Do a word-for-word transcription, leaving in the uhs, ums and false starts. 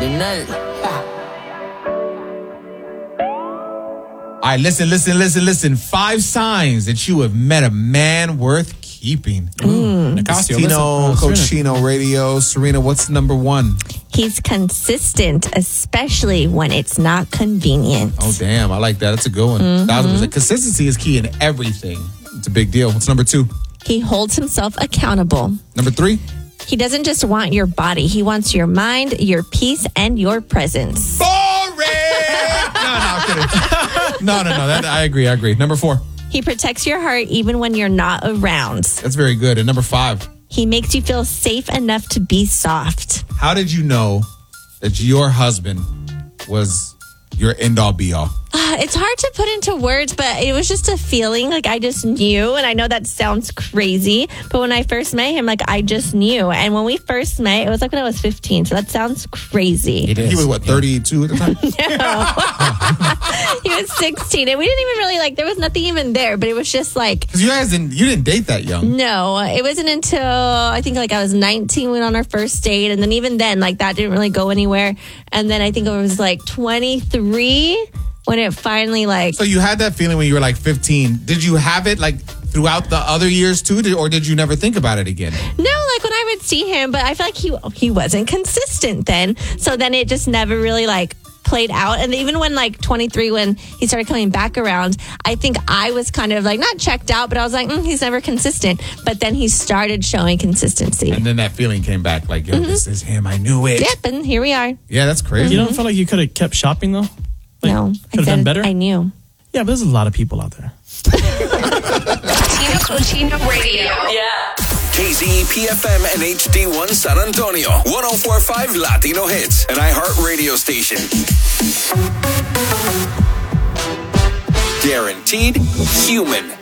All right, listen, listen, listen, listen. Five signs that you have met a man worth keeping. Mm. Nicasio, Destino, Cochino Radio. Serena, what's number one? He's consistent, especially when it's not convenient. Oh, damn. I like that. That's a good one. Mm-hmm. Thousand percent. Consistency is key in everything. It's a big deal. What's number two? He holds himself accountable. Number three? He doesn't just want your body. He wants your mind, your peace, and your presence. Boring! no, no, I'm kidding. no, no, no. That, I agree. I agree. Number four? He protects your heart even when you're not around. That's very good. And number five? He makes you feel safe enough to be soft. How did you know that your husband was your end-all, be-all? Uh, it's hard to put into words, but it was just a feeling. Like, I just knew. And I know that sounds crazy, but when I first met him, like, I just knew. And when we first met, it was like when I was fifteen. So that sounds crazy. It is. He was, what, thirty-two at the time? No. He was sixteen. And we didn't even really, like, there was nothing even there. But it was just like... Because you guys didn't, you didn't date that young. No. It wasn't until, I think, like, I was nineteen, we went on our first date. And then even then, like, that didn't really go anywhere. And then I think it was, like, twenty-three... when it finally like... So you had that feeling when you were like fifteen. Did you have it like throughout the other years too? Or did you never think about it again? No, like when I would see him, but I feel like he he wasn't consistent then. So then it just never really like played out. And even when like twenty-three, when he started coming back around, I think I was kind of like not checked out, but I was like, mm, he's never consistent. But then he started showing consistency. And then that feeling came back like, yo, mm-hmm. this is him. I knew it. Yep, and here we are. Yeah, that's crazy. You don't feel like you could have kept shopping though? Like, no, could have done better. I knew. Yeah, but there's a lot of people out there. Latino Cochino Radio. Yeah. K Z E P F M and H D one San Antonio. one oh four point five Latino Hits. An iHeart radio station. Guaranteed human.